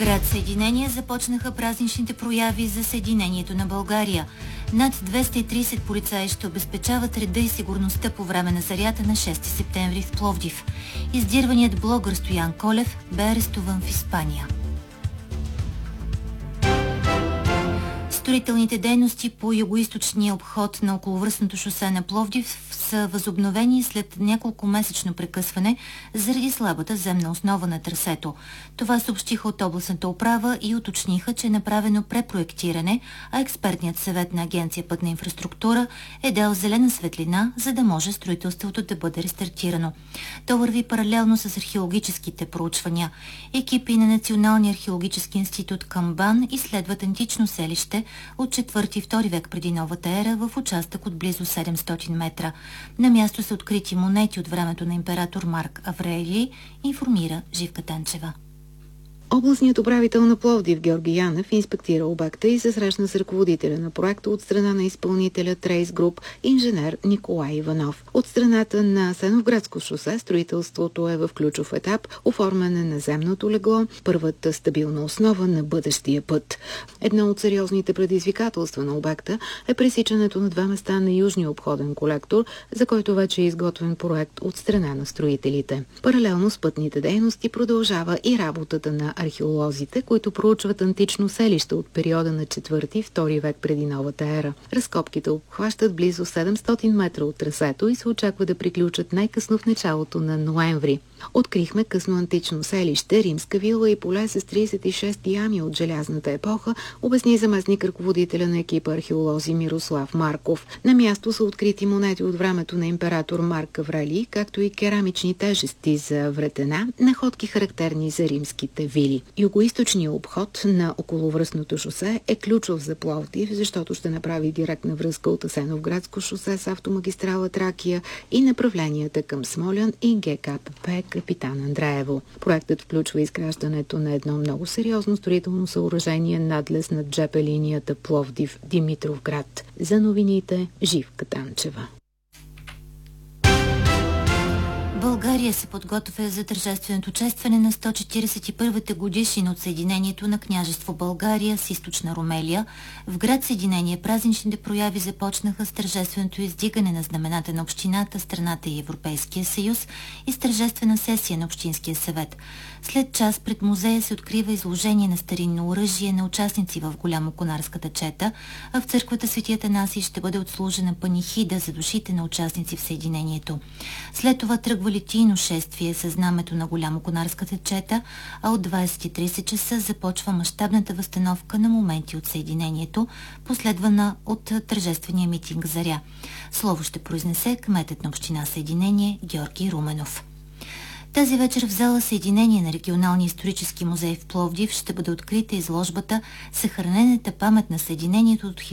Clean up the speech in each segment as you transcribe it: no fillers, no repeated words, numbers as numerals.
град Съединение започнаха празничните прояви за съединението на България. Над 230 полицаи ще обезпечават реда и сигурността по време на зарята на 6 септември в Пловдив. Издирваният блогър Стоян Колев бе арестуван в Испания. Строителните дейности по югоизточния обход на околовръстното шосе на Пловдив са възобновени след няколко месечно прекъсване заради слабата земна основа на трасето. Това съобщиха от областната управа и уточниха, че е направено препроектиране, а експертният съвет на Агенция Пътна инфраструктура е дал зелена светлина, за да може строителството да бъде рестартирано. То върви паралелно с археологическите проучвания. Екипи на Националния археологически институт към БАН изследват антично селище от 4-2 век преди новата ера в участък от близо 700 метра. На място са открити монети от времето на император Марк Аврелий, информира Живка Танчева. Областният управител на Пловдив Георги Янев инспектира обекта и се срещна с ръководителя на проекта от страна на изпълнителя Трейс Груп, инженер Николай Иванов. От страната на Асеновградско шосе строителството е в ключов етап оформяне на земното легло, първата стабилна основа на бъдещия път. Едно от сериозните предизвикателства на обекта е пресичането на два места на южния обходен колектор, за който вече е изготвен проект от страна на строителите. Паралелно с пътните дейности продължава и работата на археолозите, които проучват антично селище от периода на 4-2 век преди новата ера. Разкопките обхващат близо 700 метра от трасето и се очаква да приключат най-късно в началото на ноември. Открихме късно антично селище, римска вила и поле с 36 ями от желязната епоха, обясни заместник ръководителя на екипа археолози Мирослав Марков. На място са открити монети от времето на император Марк Аврелий, както и керамични тежести за вретена, находки характерни за римските вили. Югоизточният обход на околовръстното шосе е ключов за Пловдив, защото ще направи директна връзка от Асеновградско шосе с автомагистрала Тракия и направленията към Смолян и ГКПП Капитан Андреево. Проектът включва изграждането на едно много сериозно строително съоръжение надлез над ЖП линията Пловдив-Димитровград. За новините Живка Танчева. България се подготвя за тържественото честване на 141-та годишнина от съединението на княжество България с източна Румелия. В град Съединение празничните прояви започнаха с тържественото издигане на знамената на общината, страната и Европейския съюз и с тържествена сесия на Общинския съвет. След час пред музея се открива изложение на старинно оръжие на участници в Голямоконарската чета, а в църквата Свети Атанасий ще бъде отслужена панихида за душите на участници в съединението. След това тръгва литийно шествие със знамето на Голямоконарската чета, а от 20:30 часа започва мащабната възстановка на моменти от съединението, последвана от тържествения митинг Заря. Слово ще произнесе кметът на община Съединение Георги Руменов. Тази вечер в зала Съединение на Регионалния исторически музей в Пловдив ще бъде открита изложбата "Съхранената памет на Съединението от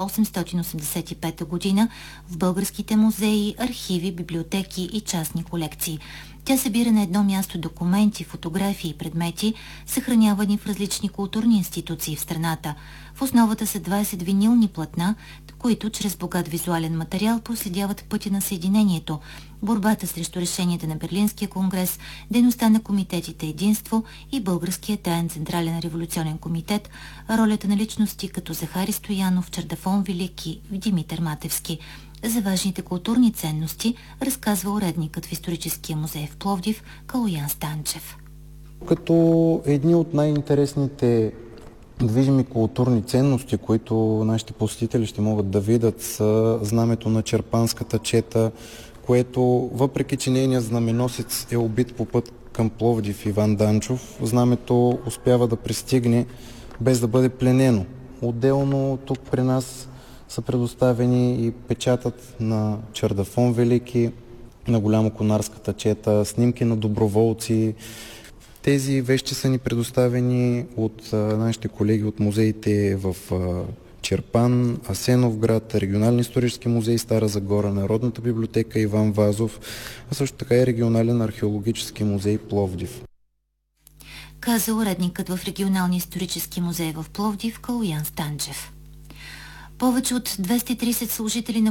1885 година" в българските музеи, архиви, библиотеки и частни колекции. Тя събира на едно място документи, фотографии и предмети, съхранявани в различни културни институции в страната. В основата са 20 винилни платна, които чрез богат визуален материал проследяват пътя на съединението, борбата срещу решенията на Берлинския конгрес, дейността на комитетите Единство и Българския таен централен революционен комитет, ролята на личности като Захари Стоянов, Чардафон Велики, Димитър Матевски. За важните културни ценности разказва уредникът в историческия музей в Пловдив Калоян Станчев. Като едни от най-интересните движими културни ценности, които нашите посетители ще могат да видят, са знамето на Черпанската чета, което, въпреки че нейният знаменосец е убит по път към Пловдив Иван Данчов, знамето успява да пристигне без да бъде пленено. Отделно тук при нас са предоставени и печатът на Чардафон Велики, на Голямоконарската чета, снимки на доброволци. Тези вещи са ни предоставени от нашите колеги от музеите в Чирпан, Асеновград, Регионален исторически музей Стара Загора, Народната библиотека Иван Вазов, а също така и Регионален археологически музей Пловдив. Каза уредникът в Регионалния исторически музей в Пловдив Калоян Станчев. Повече от 230 служители на